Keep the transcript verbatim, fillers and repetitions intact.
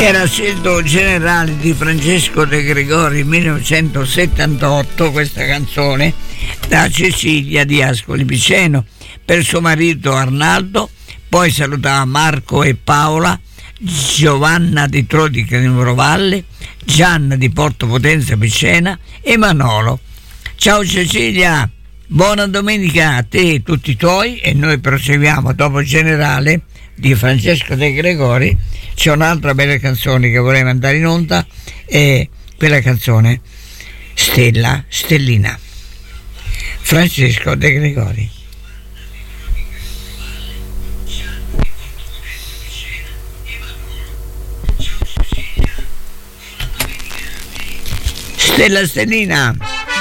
Era scelto generale di Francesco De Gregori millenovecentosettantotto questa canzone da Cecilia di Ascoli Piceno per suo marito Arnaldo, poi salutava Marco e Paola, Giovanna di Trodi Valle, Gianna di Porto Potenza Picena e Manolo. Ciao Cecilia, buona domenica a te e tutti i tuoi, e noi proseguiamo dopo generale di Francesco De Gregori. C'è un'altra bella canzone che vorrei mandare in onda, è quella canzone Stella Stellina, Francesco De Gregori. Stella Stellina.